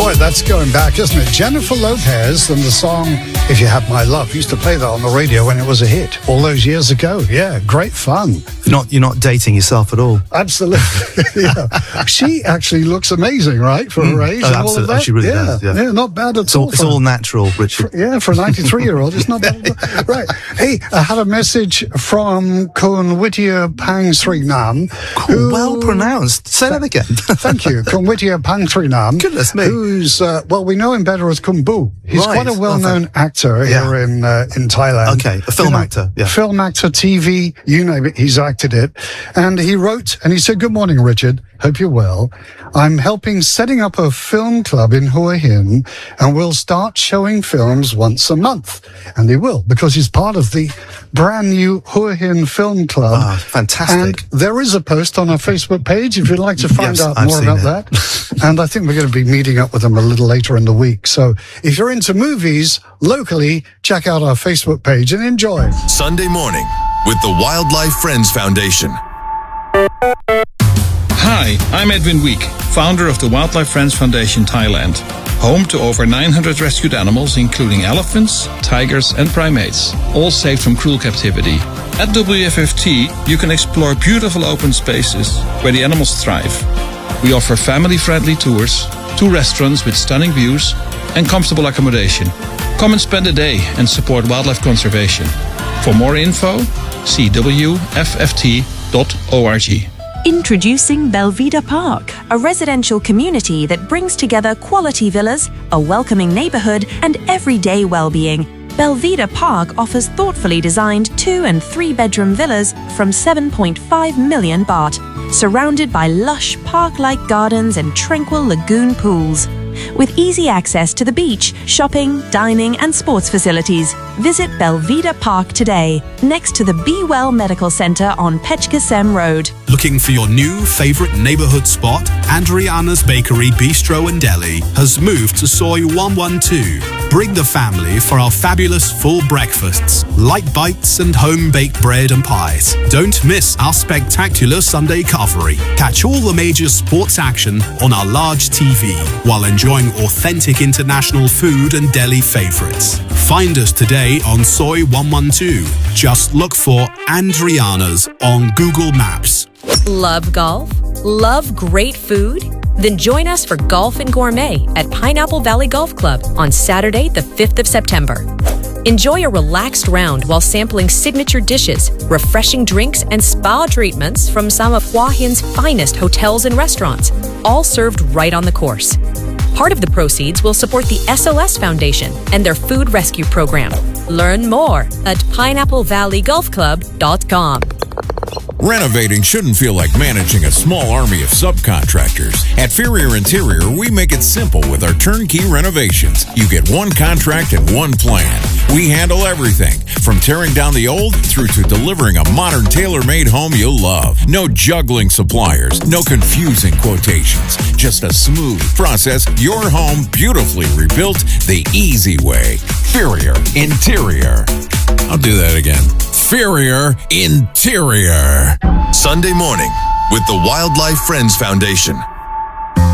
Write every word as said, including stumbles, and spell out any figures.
Boy, that's going back, isn't it? Jennifer Lopez and the song If You Had My Love. Used to play that on the radio when it was a hit all those years ago. Yeah, great fun. You're not, you're not dating yourself at all. Absolutely. Yeah. She actually looks amazing, right, for her age Oh, and all of absolutely. that. She really yeah. does, yeah. yeah, not bad at It's all. all, it's for- all natural, Richard. For- yeah, for a ninety-three-year-old, it's not bad at all. Right. Hey, I had a message from Konwitia Pangsrinam. Cool, well pronounced. Say that again. Thank you. Konwitia Pangsrinam. Goodness me. Who's, uh, well, we know him better as Kumbu. He's Right. quite a well-known Oh, actor Yeah. here in uh, in Thailand. Okay, a film You know, actor, yeah. Film actor, T V, you name it, he's acted it. And he wrote, and he said, "Good morning, Richard. Hope you're well. I'm helping setting up a film club in Hua Hin, and we'll start showing films once a month." And he will, because he's part of the brand new Hua Hin Film Club. Ah, fantastic. And there is a post on our Facebook page if you'd like to find Yes, out I've more seen about it. that. And I think we're going to be meeting up with them a little later in the week. So if you're into movies locally, check out our Facebook page and enjoy. Sunday morning with the Wildlife Friends Foundation. Hi, I'm Edwin Week, founder of the Wildlife Friends Foundation Thailand, home to over nine hundred rescued animals, including elephants, tigers, and primates, all saved from cruel captivity. At W F F T, you can explore beautiful open spaces where the animals thrive. We offer family-friendly tours, two restaurants with stunning views, and comfortable accommodation. Come and spend a day and support wildlife conservation. For more info, see w f f t dot org. Introducing Belvedere Park, a residential community that brings together quality villas, a welcoming neighborhood, and everyday well-being. Belvedere Park offers thoughtfully designed two and three bedroom villas from seven point five million baht, surrounded by lush park-like gardens and tranquil lagoon pools. With easy access to the beach, shopping, dining, and sports facilities, visit Belvedere Park today, next to the Be Well Medical Center on Pechgasem Road. Looking for your new favorite neighborhood spot? Andriana's Bakery, Bistro and Deli has moved to Soy one one two. Bring the family for our fabulous full breakfasts, light bites and home-baked bread and pies. Don't miss our spectacular Sunday covery. Catch all the major sports action on our large T V while enjoying authentic international food and deli favorites. Find us today on Soy one one two. Just look for Andriana's on Google Maps. Love golf? Love great food? Then join us for Golf and Gourmet at Pineapple Valley Golf Club on Saturday, the fifth of September. Enjoy a relaxed round while sampling signature dishes, refreshing drinks, and spa treatments from some of Hua Hin's finest hotels and restaurants, all served right on the course. Part of the proceeds will support the S O S Foundation and their food rescue program. Learn more at pineapple valley golf club dot com. Renovating shouldn't feel like managing a small army of subcontractors. At Ferrier Interior, we make it simple with our turnkey renovations. You get one contract and one plan. We handle everything, from tearing down the old through to delivering a modern tailor-made home you'll love. No juggling suppliers, no confusing quotations. Just a smooth process, your home beautifully rebuilt the easy way. Ferrier Interior. I'll do that again. Ferrier Interior. Sunday morning with the Wildlife Friends Foundation.